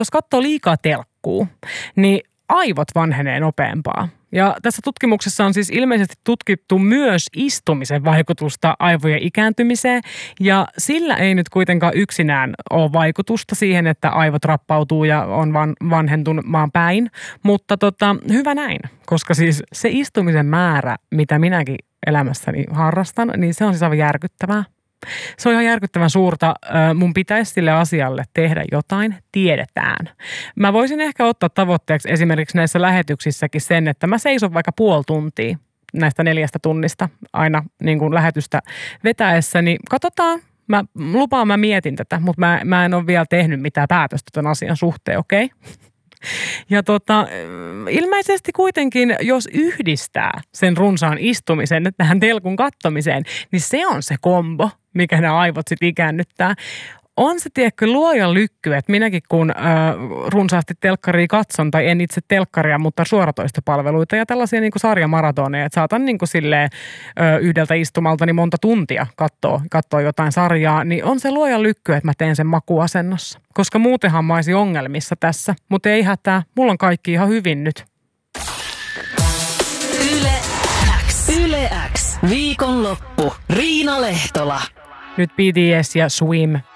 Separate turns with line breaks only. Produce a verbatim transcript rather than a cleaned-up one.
Jos katsoo liikaa telkkuu, niin aivot vanhenee nopeampaa. Ja tässä tutkimuksessa on siis ilmeisesti tutkittu myös istumisen vaikutusta aivojen ikääntymiseen. Ja sillä ei nyt kuitenkaan yksinään ole vaikutusta siihen, että aivot rappautuu ja on van, vanhentumaan päin. Mutta tota, hyvä näin, koska siis se istumisen määrä, mitä minäkin elämässäni harrastan, niin se on siis aivan järkyttävää. Se on ihan järkyttävän suurta. Mun pitäisi sille asialle tehdä jotain, tiedetään. Mä voisin ehkä ottaa tavoitteeksi esimerkiksi näissä lähetyksissäkin sen, että mä seison vaikka puoli tuntia näistä neljästä tunnista aina niin kuin lähetystä vetäessäni. Katsotaan, mä lupaan, mä mietin tätä, mutta mä, mä en ole vielä tehnyt mitään päätöstä tämän asian suhteen, okei? Okay? Ja tota, ilmeisesti kuitenkin, jos yhdistää sen runsaan istumisen tähän telkun kattomiseen, niin se on se kombo, mikä nämä aivot sitten ikäännyttää. On se, tiedätkö, luojan lykky, että minäkin kun ö, runsaasti telkkaria katson, tai en itse telkkaria, mutta suoratoistopalveluita ja tällaisia niin kuin sarjamaratoneja, että saatan niin kuin silleen ö, yhdeltä istumalta niin monta tuntia katsoa, katsoa jotain sarjaa, niin on se luojan lykky, että mä teen sen makuasennossa. Koska muutenhan mä olisin ongelmissa tässä, mutta ei hätää, mulla on kaikki ihan hyvin nyt.
Yle X. Yle X. Viikonloppu. Riina Lehtola.
Nyt B T S ja Swim.